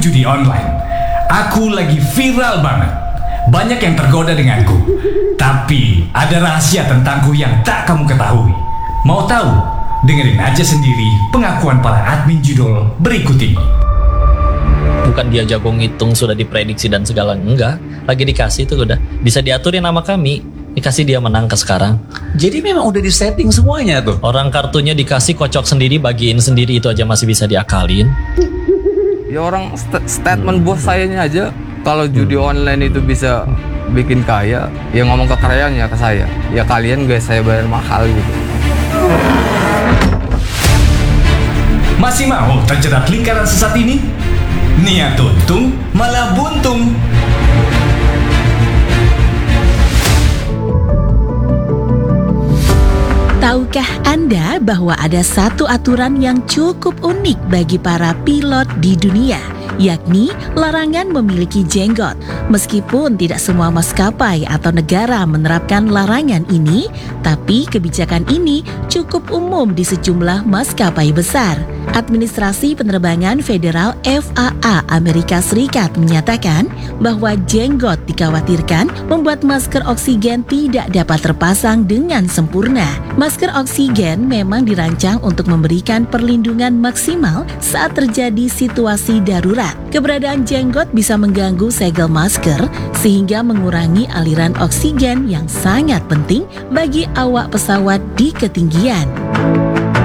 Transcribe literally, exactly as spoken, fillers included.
judi online. Aku lagi viral banget. Banyak yang tergoda denganku. Tapi ada rahasia tentangku yang tak kamu ketahui. Mau tahu? Dengerin aja sendiri pengakuan para admin judul berikut ini. Bukan dia jago ngitung sudah diprediksi dan segala, enggak. Lagi dikasih tuh udah bisa diaturin nama kami. Dikasih dia menang ke sekarang. Jadi memang udah disetting semuanya tuh. Orang kartunya dikasih kocok sendiri, bagiin sendiri, itu aja masih bisa diakalin. Ya orang st- statement bos sayanya aja kalau judi online itu bisa bikin kaya, ya ngomong kekayaan ya ke saya. Ya kalian guys saya bayar mahal gitu. Masih mau terjerat lingkaran sesat ini? Niat untung malah buntung. Tahukah Anda bahwa ada satu aturan yang cukup unik bagi para pilot di dunia, yakni larangan memiliki jenggot. Meskipun tidak semua maskapai atau negara menerapkan larangan ini, tapi kebijakan ini cukup umum di sejumlah maskapai besar. Administrasi Penerbangan Federal F A A Amerika Serikat menyatakan bahwa jenggot dikhawatirkan membuat masker oksigen tidak dapat terpasang dengan sempurna. Masker oksigen memang dirancang untuk memberikan perlindungan maksimal saat terjadi situasi darurat. Keberadaan jenggot bisa mengganggu segel masker sehingga mengurangi aliran oksigen yang sangat penting bagi awak pesawat di ketinggian.